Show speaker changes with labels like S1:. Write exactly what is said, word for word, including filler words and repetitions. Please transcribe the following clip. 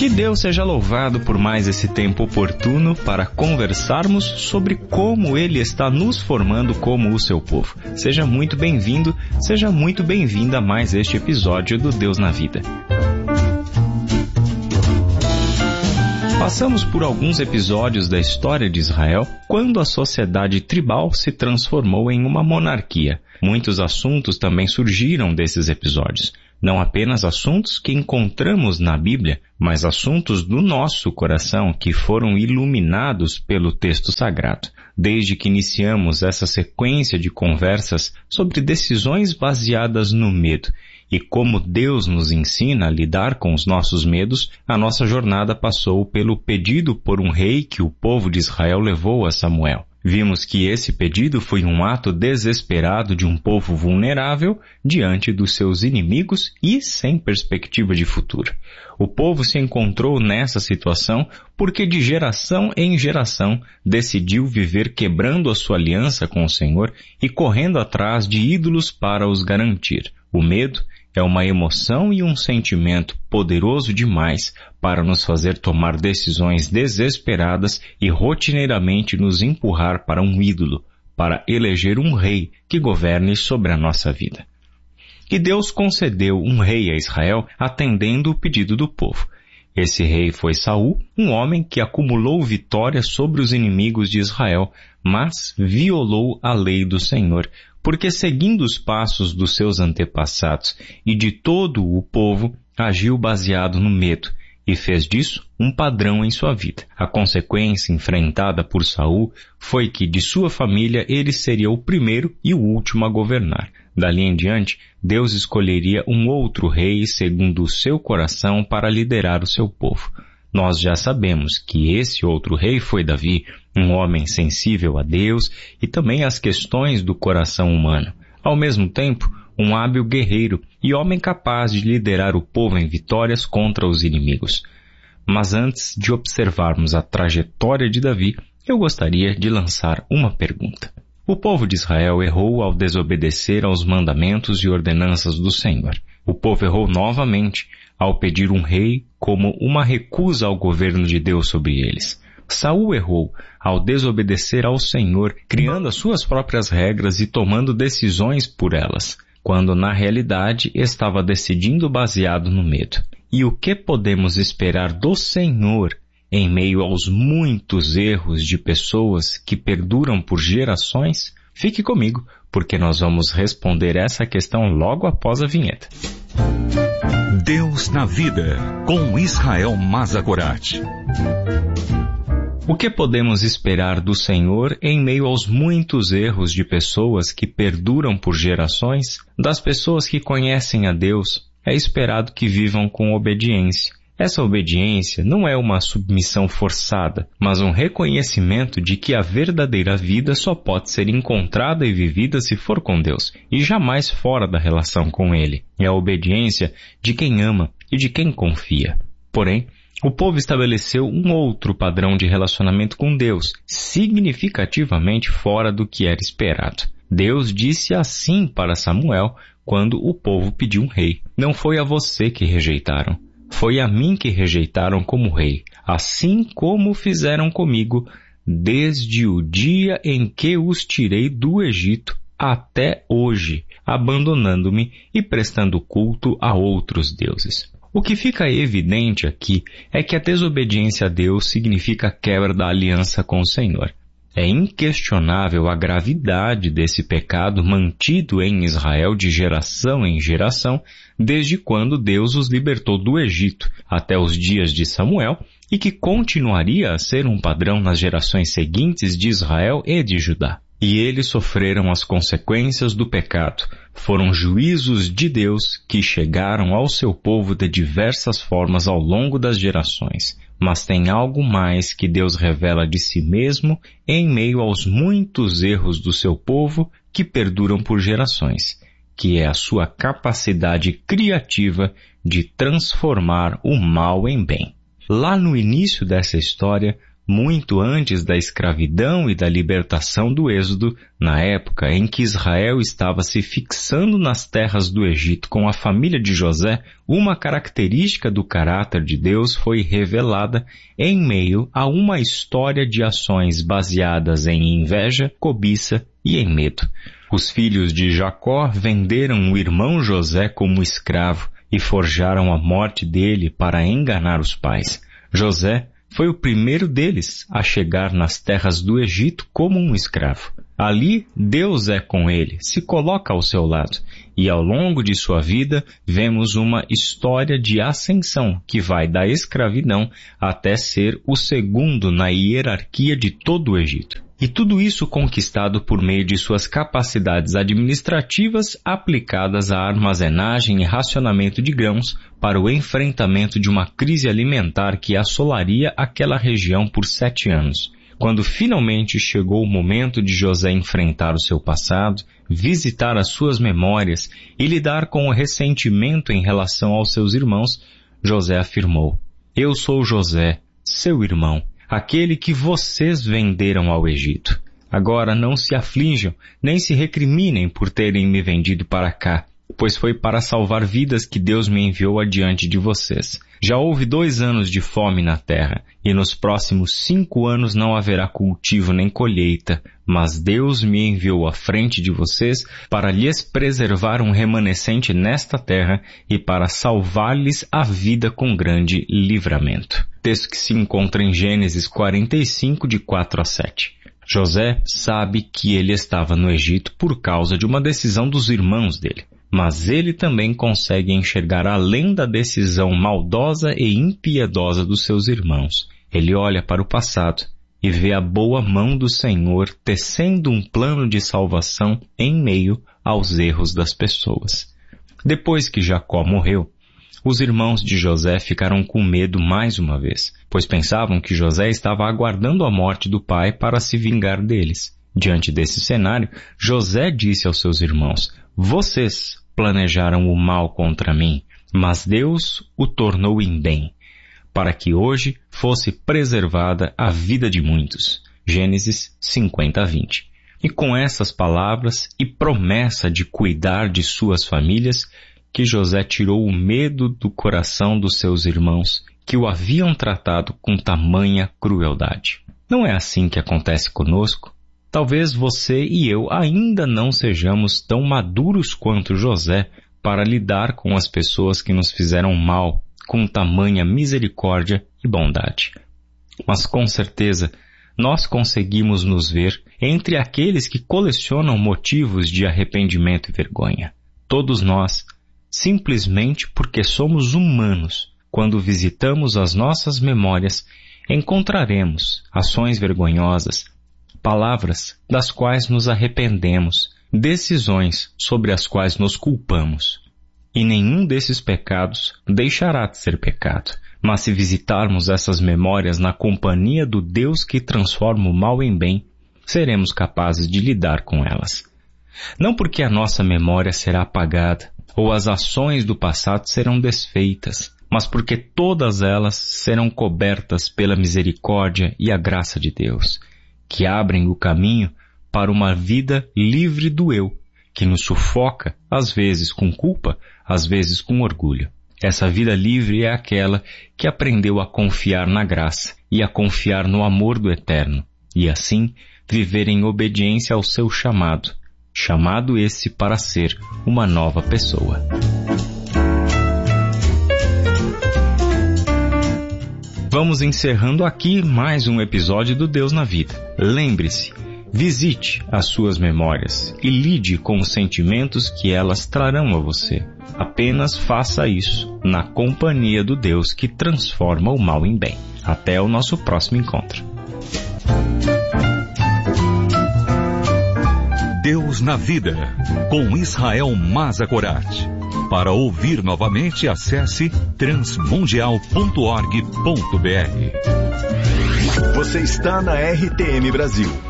S1: Que Deus seja louvado por mais esse tempo oportuno para conversarmos sobre como Ele está nos formando como o seu povo. Seja muito bem-vindo, seja muito bem-vinda a mais este episódio do Deus na Vida. Passamos por alguns episódios da história de Israel quando a sociedade tribal se transformou em uma monarquia. Muitos assuntos também surgiram desses episódios. Não apenas assuntos que encontramos na Bíblia, mas assuntos do nosso coração que foram iluminados pelo texto sagrado. Desde que iniciamos essa sequência de conversas sobre decisões baseadas no medo e como Deus nos ensina a lidar com os nossos medos, a nossa jornada passou pelo pedido por um rei que o povo de Israel levou a Samuel. Vimos que esse pedido foi um ato desesperado de um povo vulnerável diante dos seus inimigos e sem perspectiva de futuro. O povo se encontrou nessa situação porque de geração em geração decidiu viver quebrando a sua aliança com o Senhor e correndo atrás de ídolos para os garantir. O medo é uma emoção e um sentimento poderoso demais para nos fazer tomar decisões desesperadas e rotineiramente nos empurrar para um ídolo, para eleger um rei que governe sobre a nossa vida. E Deus concedeu um rei a Israel atendendo o pedido do povo. Esse rei foi Saul, um homem que acumulou vitórias sobre os inimigos de Israel, mas violou a lei do Senhor, porque seguindo os passos dos seus antepassados e de todo o povo, agiu baseado no medo e fez disso um padrão em sua vida. A consequência enfrentada por Saul foi que de sua família ele seria o primeiro e o último a governar. Dali em diante, Deus escolheria um outro rei segundo o seu coração para liderar o seu povo. Nós já sabemos que esse outro rei foi Davi, um homem sensível a Deus e também às questões do coração humano. Ao mesmo tempo, um hábil guerreiro e homem capaz de liderar o povo em vitórias contra os inimigos. Mas antes de observarmos a trajetória de Davi, eu gostaria de lançar uma pergunta. O povo de Israel errou ao desobedecer aos mandamentos e ordenanças do Senhor. O povo errou novamente ao pedir um rei como uma recusa ao governo de Deus sobre eles. Saul errou ao desobedecer ao Senhor, criando as suas próprias regras e tomando decisões por elas, quando na realidade estava decidindo baseado no medo. E o que podemos esperar do Senhor em meio aos muitos erros de pessoas que perduram por gerações? Fique comigo, porque nós vamos responder essa questão logo após a vinheta.
S2: Deus na Vida, com Israel Mazagorat.
S1: O que podemos esperar do Senhor em meio aos muitos erros de pessoas que perduram por gerações? Das pessoas que conhecem a Deus, é esperado que vivam com obediência. Essa obediência não é uma submissão forçada, mas um reconhecimento de que a verdadeira vida só pode ser encontrada e vivida se for com Deus, e jamais fora da relação com Ele. É a obediência de quem ama e de quem confia. Porém, o povo estabeleceu um outro padrão de relacionamento com Deus, significativamente fora do que era esperado. Deus disse assim para Samuel quando o povo pediu um rei: "Não foi a você que rejeitaram. Foi a mim que rejeitaram como rei, assim como fizeram comigo, desde o dia em que os tirei do Egito até hoje, abandonando-me e prestando culto a outros deuses." O que fica evidente aqui é que a desobediência a Deus significa a quebra da aliança com o Senhor. É inquestionável a gravidade desse pecado mantido em Israel de geração em geração, desde quando Deus os libertou do Egito até os dias de Samuel, e que continuaria a ser um padrão nas gerações seguintes de Israel e de Judá. E eles sofreram as consequências do pecado. Foram juízos de Deus que chegaram ao seu povo de diversas formas ao longo das gerações. Mas tem algo mais que Deus revela de si mesmo em meio aos muitos erros do seu povo que perduram por gerações, que é a sua capacidade criativa de transformar o mal em bem. Lá no início dessa história, muito antes da escravidão e da libertação do Êxodo, na época em que Israel estava se fixando nas terras do Egito com a família de José, uma característica do caráter de Deus foi revelada em meio a uma história de ações baseadas em inveja, cobiça e em medo. Os filhos de Jacó venderam o irmão José como escravo e forjaram a morte dele para enganar os pais. José foi o primeiro deles a chegar nas terras do Egito como um escravo. Ali, Deus é com ele, se coloca ao seu lado, e ao longo de sua vida, vemos uma história de ascensão que vai da escravidão até ser o segundo na hierarquia de todo o Egito. E tudo isso conquistado por meio de suas capacidades administrativas aplicadas à armazenagem e racionamento de grãos para o enfrentamento de uma crise alimentar que assolaria aquela região por sete anos. Quando finalmente chegou o momento de José enfrentar o seu passado, visitar as suas memórias e lidar com o ressentimento em relação aos seus irmãos, José afirmou: "Eu sou José, seu irmão, aquele que vocês venderam ao Egito. Agora não se aflijam, nem se recriminem por terem me vendido para cá, pois foi para salvar vidas que Deus me enviou adiante de vocês. Já houve dois anos de fome na terra, e nos próximos cinco anos não haverá cultivo nem colheita, mas Deus me enviou à frente de vocês para lhes preservar um remanescente nesta terra e para salvar-lhes a vida com grande livramento." Texto que se encontra em Gênesis quarenta e cinco, de quatro a sete. José sabe que ele estava no Egito por causa de uma decisão dos irmãos dele, mas ele também consegue enxergar além da decisão maldosa e impiedosa dos seus irmãos. Ele olha para o passado e vê a boa mão do Senhor tecendo um plano de salvação em meio aos erros das pessoas. Depois que Jacó morreu, os irmãos de José ficaram com medo mais uma vez, pois pensavam que José estava aguardando a morte do pai para se vingar deles. Diante desse cenário, José disse aos seus irmãos: "Vocês planejaram o mal contra mim, mas Deus o tornou em bem, para que hoje fosse preservada a vida de muitos." Gênesis cinquenta, vinte. E com essas palavras e promessa de cuidar de suas famílias, que José tirou o medo do coração dos seus irmãos, que o haviam tratado com tamanha crueldade. Não é assim que acontece conosco? Talvez você e eu ainda não sejamos tão maduros quanto José para lidar com as pessoas que nos fizeram mal com tamanha misericórdia e bondade. Mas com certeza, nós conseguimos nos ver entre aqueles que colecionam motivos de arrependimento e vergonha. Todos nós, simplesmente porque somos humanos, quando visitamos as nossas memórias, encontraremos ações vergonhosas, palavras das quais nos arrependemos, decisões sobre as quais nos culpamos. E nenhum desses pecados deixará de ser pecado. Mas se visitarmos essas memórias na companhia do Deus que transforma o mal em bem, seremos capazes de lidar com elas. Não porque a nossa memória será apagada, ou as ações do passado serão desfeitas, mas porque todas elas serão cobertas pela misericórdia e a graça de Deus, que abrem o caminho para uma vida livre do eu, que nos sufoca, às vezes com culpa, às vezes com orgulho. Essa vida livre é aquela que aprendeu a confiar na graça e a confiar no amor do Eterno, e assim viver em obediência ao seu chamado, chamado esse para ser uma nova pessoa. Vamos encerrando aqui mais um episódio do Deus na Vida. Lembre-se, visite as suas memórias e lide com os sentimentos que elas trarão a você. Apenas faça isso na companhia do Deus que transforma o mal em bem. Até o nosso próximo encontro.
S2: Deus na Vida, com Israel Mazagorat. Para ouvir novamente, acesse transmundial ponto org ponto br.
S3: Você está na R T M Brasil.